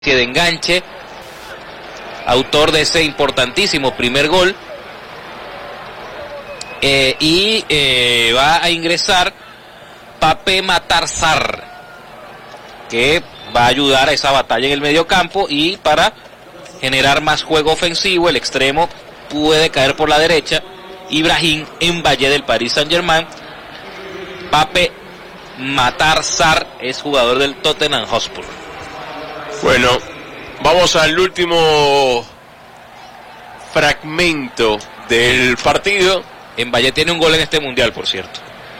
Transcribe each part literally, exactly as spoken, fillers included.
de enganche, autor de ese importantísimo primer gol, eh, y eh, va a ingresar Pape Matar Sarr, que va a ayudar a esa batalla en el mediocampo, y para generar más juego ofensivo el extremo puede caer por la derecha. Ibrahim Mbaye del Paris Saint-Germain. Pape Matar Sarr es jugador del Tottenham Hotspur. Bueno, vamos al último fragmento del partido. Mbaye tiene un gol en este mundial, por cierto.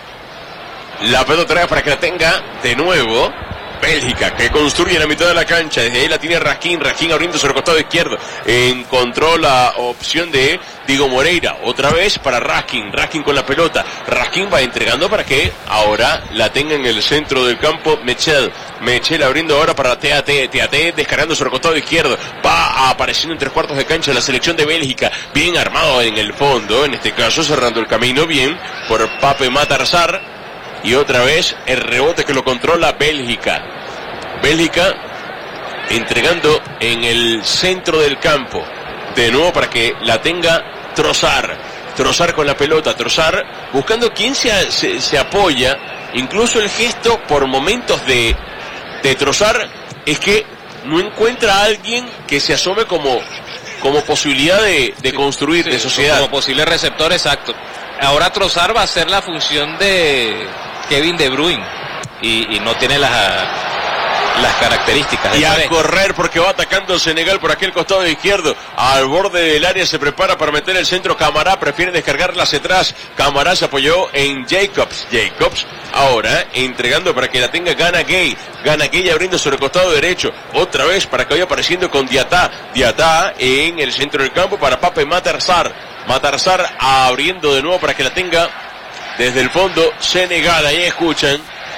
La pelota trae para que la tenga de nuevo Bélgica, que construye en la mitad de la cancha. Desde ahí la tiene Raskin, Raskin abriendo sobre el costado izquierdo. Encontró la opción de Diego Moreira. Otra vez para Raskin, Raskin con la pelota. Raskin va entregando para que ahora la tenga en el centro del campo Mechel. Mechel abriendo ahora para T A T. T A T descargando sobre el costado izquierdo. Va apareciendo en tres cuartos de cancha la selección de Bélgica. Bien armado en el fondo, en este caso cerrando el camino bien por Pape Matar Sarr. Y otra vez el rebote que lo controla Bélgica. Bélgica entregando en el centro del campo. De nuevo para que la tenga Trossard. Trossard con la pelota. Trossard buscando quién se, se, se apoya. Incluso el gesto por momentos de, de Trossard es que no encuentra a alguien que se asome como, como posibilidad de, de construir, sí, de sociedad. Como posible receptor, exacto. Ahora Trossard va a hacer la función de Kevin De Bruyne y, y no tiene las, las características. Y a correr porque va atacando Senegal por aquel costado izquierdo. Al borde del área se prepara para meter el centro. Camará prefiere descargarla hacia atrás. Camará se apoyó en Jacobs. Jacobs ahora entregando para que la tenga Gana Gay. Gana Gay abriendo sobre el costado derecho. Otra vez para que vaya apareciendo con Diatá. Diatá en el centro del campo para Pape Matar Sarr. Matar Sarr abriendo de nuevo para que la tenga desde el fondo Senegal. Ahí escuchan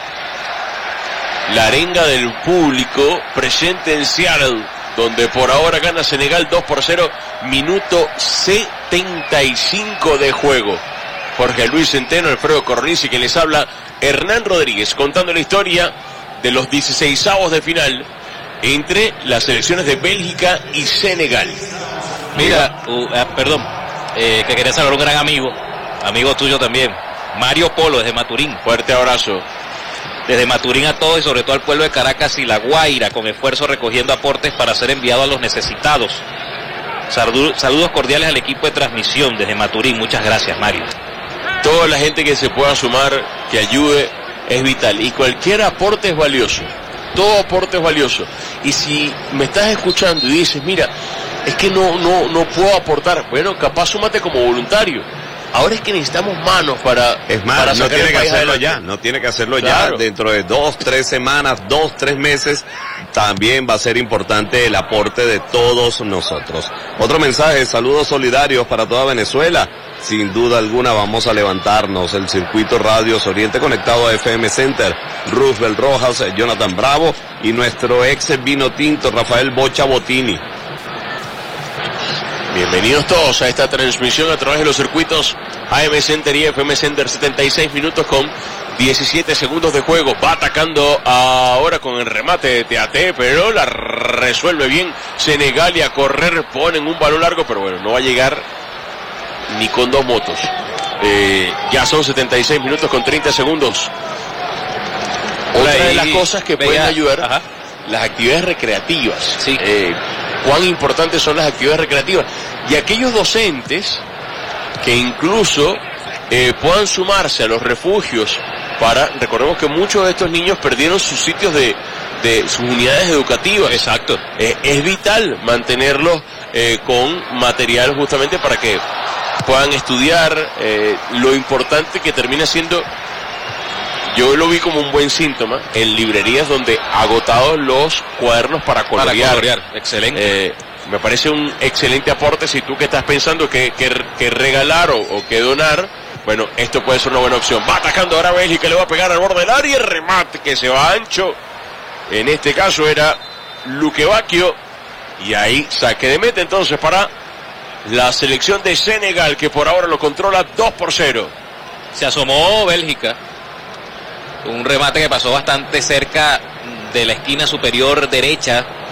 la arenga del público presente en Seattle, donde por ahora gana Senegal dos por cero, minuto setenta y cinco de juego. Jorge Luis Centeno, Alfredo Cornici, que les habla, Hernán Rodríguez, contando la historia de los dieciseisavos de final entre las selecciones de Bélgica y Senegal. Mira, uh, uh, perdón, eh, que quería saludar a un gran amigo, amigo tuyo también, Mario Polo, desde Maturín. Fuerte abrazo. Desde Maturín a todos y sobre todo al pueblo de Caracas y La Guaira, con esfuerzo recogiendo aportes para ser enviado a los necesitados. Saludos, saludos cordiales al equipo de transmisión desde Maturín. Muchas gracias, Mario. Toda la gente que se pueda sumar, que ayude, es vital. Y cualquier aporte es valioso. Todo aporte es valioso. Y si me estás escuchando y dices, mira, es que no, no, no puedo aportar. Bueno, capaz súmate como voluntario. Ahora es que necesitamos manos para... Es más, para no tiene que hacerlo adelante. ya, no tiene que hacerlo Claro. ya. Dentro de dos, tres semanas, dos, tres meses, también va a ser importante el aporte de todos nosotros. Otro mensaje, saludos solidarios para toda Venezuela. Sin duda alguna vamos a levantarnos. El circuito Radios Oriente conectado a F M Center. Roosevelt Rojas, Jonathan Bravo y nuestro ex vino tinto, Rafael Bocha Botini. Bienvenidos todos a esta transmisión a través de los circuitos A M Center y F M Center. Setenta y seis minutos con diecisiete segundos de juego. Va atacando ahora con el remate de T A T, pero la resuelve bien Senegal y a correr ponen un balón largo, pero bueno, no va a llegar ni con dos motos. Eh, ya son setenta y seis minutos con treinta segundos. Otra de las cosas que pueden ayudar, ajá, las actividades recreativas. Sí. Eh, cuán importantes son las actividades recreativas y aquellos docentes que incluso eh, puedan sumarse a los refugios para, recordemos que muchos de estos niños perdieron sus sitios de, de sus unidades educativas. Exacto. Eh, es vital mantenerlos eh, con material justamente para que puedan estudiar. Eh, lo importante que termina siendo, yo lo vi como un buen síntoma en librerías donde agotados los cuadernos para colorear. Para colorear, excelente. Eh, me parece un excelente aporte si tú que estás pensando que, que, que regalar o, o que donar, bueno, esto puede ser una buena opción. Va atacando ahora Bélgica, le va a pegar al borde del área y el remate que se va ancho. En este caso era Luque Bacchio y ahí saque de meta entonces para la selección de Senegal, que por ahora lo controla dos por cero. Se asomó Bélgica. Un remate que pasó bastante cerca de la esquina superior derecha